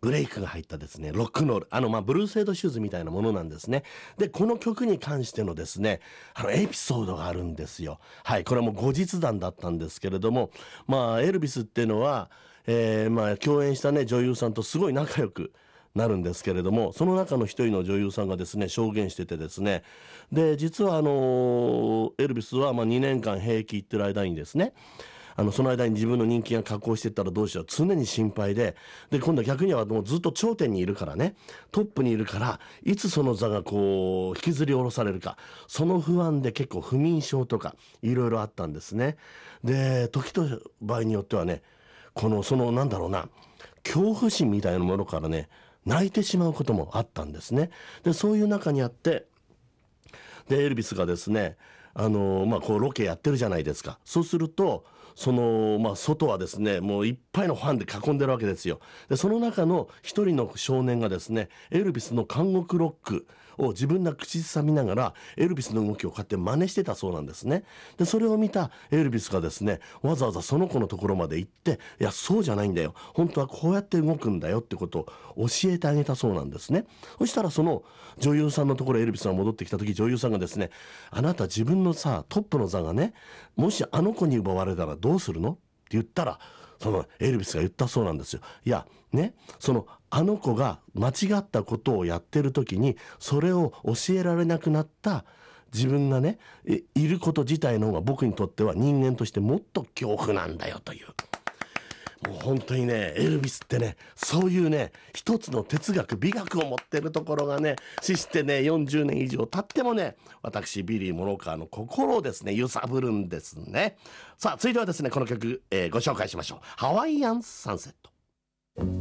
ブレイクが入ったですね、ロックンロール、ブルースエイドシューズみたいなものなんですね。で、この曲に関してのですね、エピソードがあるんですよ。はい、これはもう後日談だったんですけれども、エルビスっていうのは、共演したね、女優さんとすごい仲良くなるんですけれども、その中の一人の女優さんがですね、証言しててですね、で、実はエルビスは2年間兵役行ってる間にですね、その間に自分の人気が下降していったらどうしよう。常に心配で。で、今度は逆にはもうずっと頂点にいるからね。トップにいるから、いつその座がこう、引きずり下ろされるか。その不安で結構不眠症とか、いろいろあったんですね。で、時と場合によってはね、なんだろうな、恐怖心みたいなものからね、泣いてしまうこともあったんですね。で、そういう中にあって、で、エルビスがですね、こうロケやってるじゃないですか。そうすると、外はですね、もういっぱいのファンで囲んでるわけですよ。で、その中の一人の少年がですね、エルビスの監獄ロックを自分が口ずさみながら、エルビスの動きをこうやって真似してたそうなんですね。で、それを見たエルビスがですね、わざわざその子のところまで行って、いや、そうじゃないんだよ。本当はこうやって動くんだよってことを教えてあげたそうなんですね。そしたらその女優さんのところエルビスが戻ってきた時、女優さんがですね、あなた自分のさ、トップの座がね、もしあの子に奪われたらどうするのって言ったら、そのエルビスが言ったそうなんですよ。いや、ね、あの子が間違ったことをやってる時に、それを教えられなくなった自分がね、いること自体の方が僕にとっては人間としてもっと恐怖なんだよという。もう本当にね、エルビスってね、そういうね、一つの哲学、美学を持ってるところがね、死してね、40年以上経ってもね、私、ビリー・モローカーの心をですね、揺さぶるんですね。さあ、続いてはですね、この曲、ご紹介しましょう。ハワイアン・サンセット。